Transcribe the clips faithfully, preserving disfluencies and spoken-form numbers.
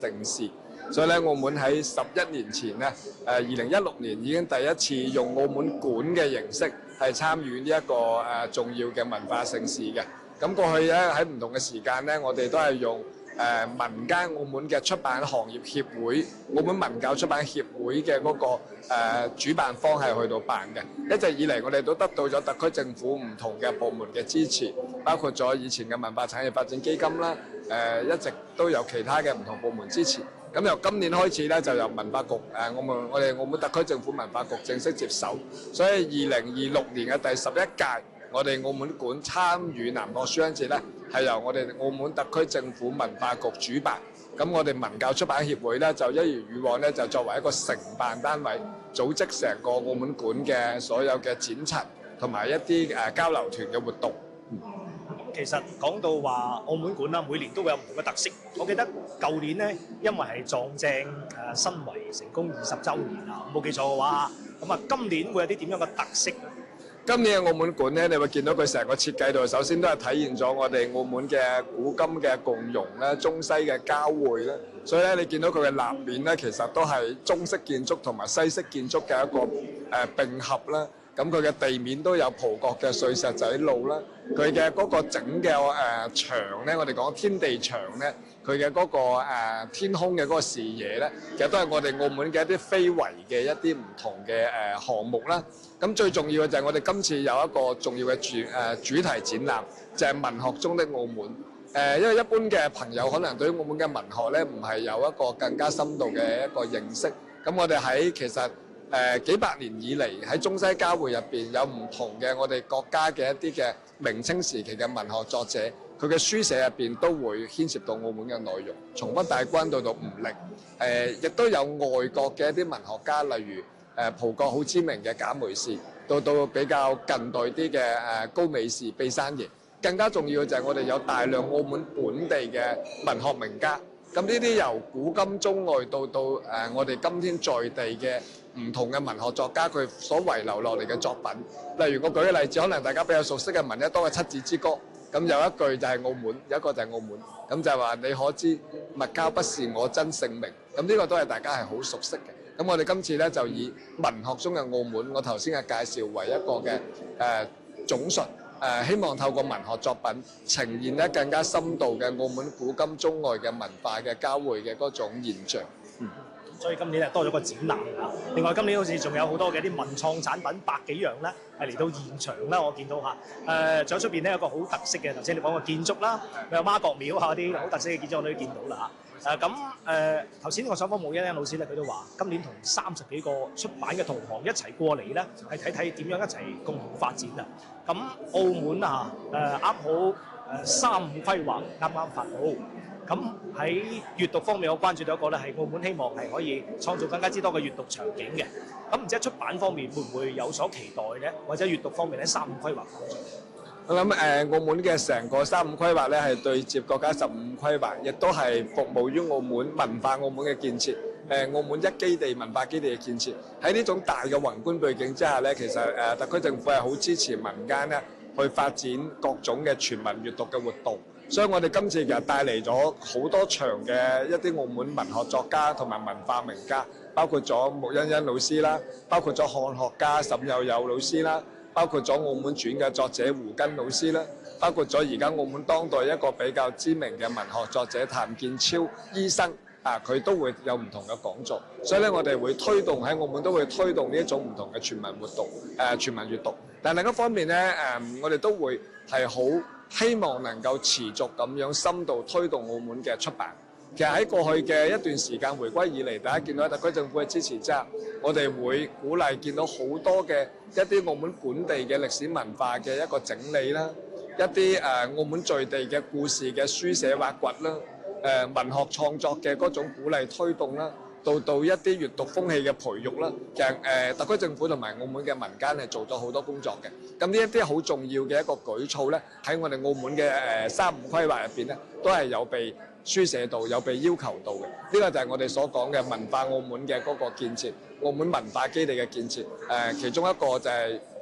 盛事。所以咧，澳門喺十一年前咧，誒二零一六年已經第一次用澳門館嘅形式係參與呢一個誒重要嘅文化盛事嘅。咁過去咧喺唔同嘅時間咧，我哋都係用誒民間澳門嘅出版行業協會、澳門文教出版協會嘅嗰個誒主辦方係去到辦嘅。一直以嚟，我哋都得到咗特區政府唔同嘅部門嘅支持，包括咗以前嘅文化產業發展基金啦，誒一直都有其他嘅唔同部門支持。咁由今年開始咧，就由文化局誒我們我哋澳門特區政府文化局正式接手，所以二零二六年嘅第十一屆，我哋澳門館參與南國書香節咧，係由我哋澳門特區政府文化局主辦。咁我哋文教出版協會咧，就一如以往咧，就作為一個承辦單位，組織成個澳門館嘅所有嘅展陳同埋一啲誒交流團嘅活動。 其實講到話澳門館啦，每年都會有唔同嘅特色。我記得舊年咧，因為係撞正誒申遺成功二十週年啊，冇記錯嘅話，咁啊今年會有啲點樣嘅特色？ 今年嘅澳門館咧，你會見到佢成個設計度，首先都係體現咗我哋澳門嘅古今嘅共融啦、中西嘅交匯啦。所以咧，你見到佢嘅立面咧，其實都係中式建築同埋西式建築嘅一個誒並合啦。咁佢嘅地面都有葡國嘅碎石仔路啦，佢嘅嗰個整嘅誒牆咧，我哋講天地牆咧，佢嘅嗰個誒天空嘅嗰個視野咧，其實都係我哋澳門嘅一啲非遺嘅一啲唔同嘅誒項目啦。咁最重要嘅就係我哋今次有一個重要嘅主誒主題展覽，就係文學中的澳門。誒，因為一般嘅朋友可能對於澳門嘅文學咧，唔係有一個更加深度嘅一個認識。咁我哋喺其實誒幾百年以嚟喺中西交匯入邊有唔同嘅我哋國家嘅一啲嘅明清時期嘅文學作者，佢嘅書寫入邊都會牽涉到澳門嘅內容，從北大關到到吳力，誒亦都有外國嘅一啲文學家，例如誒葡國好知名嘅賈梅士，到到比較近代啲嘅誒高美士、畢山爺，更加重要嘅就係我哋有大量澳門本地嘅文學名家。咁呢啲由古今中外到到誒我哋今天在地嘅唔同嘅文學作家，佢所遺留落嚟嘅作品，例如我舉個例子，可能大家比較熟悉嘅聞一多嘅《七子之歌》，咁有一句就係澳門，有一個就係澳門，咁就係話你可知物交不是我真姓名，咁呢個都係大家係好熟悉嘅。咁我哋今次咧就以文學中嘅澳門，我頭先嘅介紹為一個嘅誒總述。誒希望透過文學作品呈現咧更加深度嘅澳門古今中外嘅文化嘅交匯嘅嗰種現象。嗯， 所以今年係多咗個展覽啊！另外今年好似仲有好多嘅啲文創產品百幾樣咧，係嚟到現場啦。我見到嚇誒，仲有出邊咧有個好特色嘅，頭先你講個建築啦，有媽閣廟嚇啲好特色嘅建築我都見到啦嚇。誒咁誒頭先我想訪冇欣欣老師咧，佢都話今年同三十幾個出版嘅同行一齊過嚟咧，係睇睇點樣一齊共同發展啊！咁澳門啊誒啱好誒三五規劃啱啱發好，咁喺閱讀方面我關注到一個咧係澳門希望係可以創造更加之多嘅閱讀場景嘅。咁唔知喺出版方面會唔會有所期待咧？或者閱讀方面喺三五規劃方面？ 我諗誒澳門嘅成個三五規劃咧係對接國家十五規劃，亦都係服務於澳門文化澳門嘅建設。誒澳門一基地文化基地嘅建設，喺呢種大嘅宏觀背景之下咧，其實誒特區政府係好支持民間咧去發展各種嘅全民閱讀嘅活動。所以我哋今次其實帶嚟咗好多場嘅一啲澳門文學作家同埋文化名家，包括咗穆欣欣老師啦，包括咗漢學家沈有友老師啦。包括咗澳門傳嘅作者胡根老師啦，包括咗而家澳門當代一個比較知名嘅文學作者譚建超醫生啊，佢都會有唔同嘅講座，所以咧我哋會推動喺澳門都會推動呢一種唔同嘅全民活動，誒、呃、全民閱讀。但另一方面咧，誒、呃、我哋都會係好希望能夠持續咁樣深度推動澳門嘅出版。其實喺過去嘅一段時間回歸以嚟，大家見到特區政府嘅支持之下，我哋會鼓勵見到好多嘅一啲澳門本地嘅歷史文化嘅一個整理啦，一啲誒澳門在地嘅故事嘅書寫挖掘啦，誒文學創作嘅嗰種鼓勵推動啦，到到一啲閱讀風氣嘅培育啦，其實誒特區政府同埋澳門嘅民間係做咗好多工作嘅。咁呢一啲好重要嘅一個舉措咧，喺我哋澳門嘅誒三五規劃入邊咧，都係有被書寫到，有被要求到嘅。呢個就係我哋所講嘅文化澳門嘅嗰個建設，澳門文化基地嘅建設。誒，其中一個就係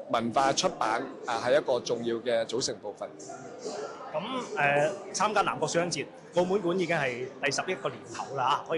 文化出版啊係一個重要嘅組成部分。 咁誒、呃、參加南國書香節，澳門館已經係第十一個年頭啦嚇，可以